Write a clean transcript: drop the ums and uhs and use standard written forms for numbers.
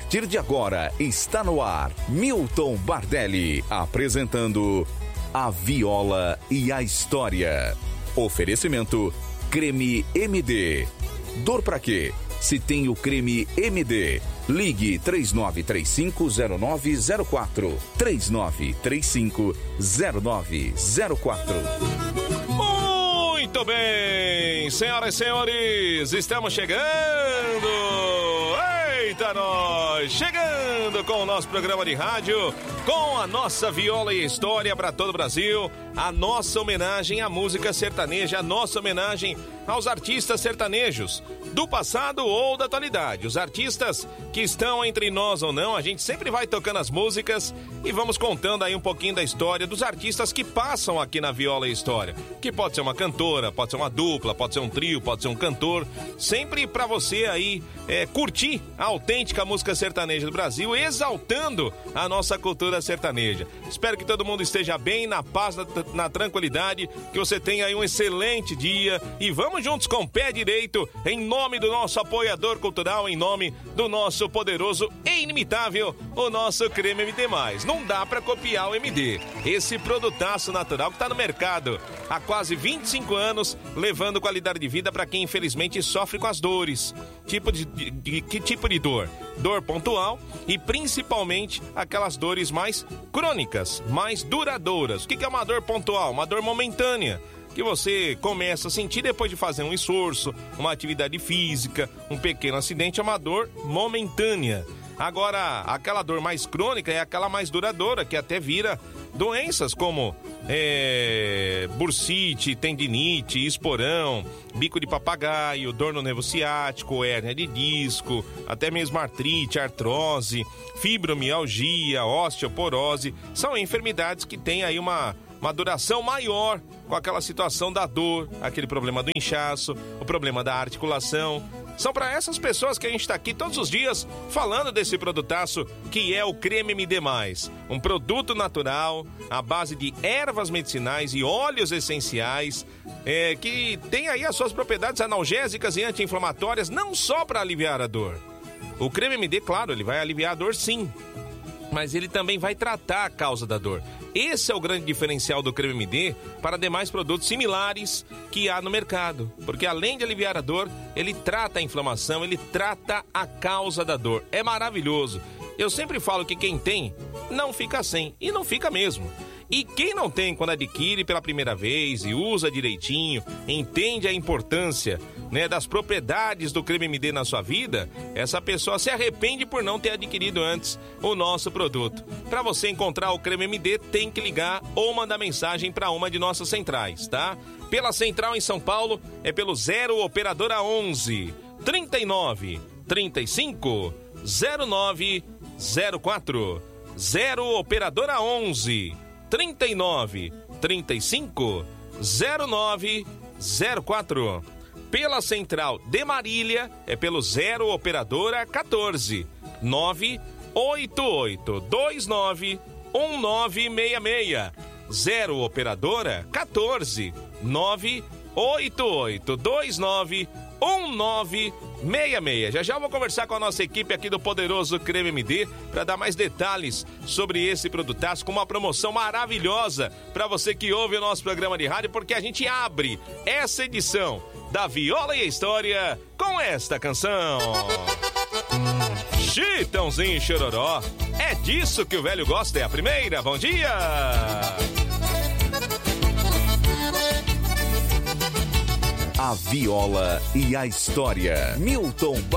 partir de agora está no ar Milton Bardelli apresentando A Viola e a História. Oferecimento Creme MD. Dor pra quê? Se tem o Creme MD, ligue 3935-0904. 3935-0904. Muito bem, senhoras e senhores, estamos chegando! Eita, nós! Chegando com o nosso programa de rádio, com a nossa viola e história para todo o Brasil, a nossa homenagem à música sertaneja, a nossa homenagem aos artistas sertanejos, do passado ou da atualidade. Os artistas que estão entre nós ou não, a gente sempre vai tocando as músicas e vamos contando aí um pouquinho da história dos artistas que passam aqui na Viola e História. Que pode ser uma cantora, pode ser uma dupla, pode ser um trio, pode ser um cantor. Sempre pra você aí curtir a autêntica música sertaneja do Brasil, exaltando a nossa cultura sertaneja. Espero que todo mundo esteja bem, na paz, na tranquilidade, que você tenha aí um excelente dia e vamos juntos com o pé direito, em nome do nosso apoiador cultural, em nome do nosso poderoso e inimitável, o nosso Creme MD+. Não dá pra copiar o MD, esse produtaço natural que tá no mercado há quase 25 anos, levando qualidade de vida para quem infelizmente sofre com as dores. Que tipo de dor? Dor pontual e principalmente aquelas dores mais crônicas, mais duradouras. O que é uma dor pontual? Uma dor momentânea, que você começa a sentir depois de fazer um esforço, uma atividade física, um pequeno acidente, é uma dor momentânea. Agora, aquela dor mais crônica é aquela mais duradoura, que até vira doenças como bursite, tendinite, esporão, bico de papagaio, dor no nervo ciático, hérnia de disco, até mesmo artrite, artrose, fibromialgia, osteoporose. São enfermidades que têm aí uma duração maior com aquela situação da dor, aquele problema do inchaço, o problema da articulação. São para essas pessoas que a gente está aqui todos os dias falando desse produtaço que é o Creme MD+. Um produto natural, à base de ervas medicinais e óleos essenciais, que tem aí as suas propriedades analgésicas e anti-inflamatórias, não só para aliviar a dor. O Creme MD, claro, ele vai aliviar a dor sim, mas ele também vai tratar a causa da dor. Esse é o grande diferencial do Creme MD para demais produtos similares que há no mercado. Porque além de aliviar a dor, ele trata a inflamação, ele trata a causa da dor. É maravilhoso. Eu sempre falo que quem tem, não fica sem. E não fica mesmo. E quem não tem, quando adquire pela primeira vez e usa direitinho, entende a importância, das propriedades do Creme MD na sua vida, essa pessoa se arrepende por não ter adquirido antes o nosso produto. Para você encontrar o Creme MD, tem que ligar ou mandar mensagem para uma de nossas centrais, tá? Pela central em São Paulo, é pelo 0 Operadora 11 39 35 09 04. 0 Operadora 11 39 35 09 04. Pela central de Marília é pelo 0 Operadora 14 988 29 1966. 0 Operadora 14 988 29 1966. Já vou conversar com a nossa equipe aqui do poderoso Creme MD para dar mais detalhes sobre esse produtaço, com uma promoção maravilhosa para você que ouve o nosso programa de rádio, porque a gente abre essa edição da Viola e a História com esta canção. Chitãozinho Chororó, é disso que o velho gosta, é a primeira. Bom dia! A Viola e a História. Milton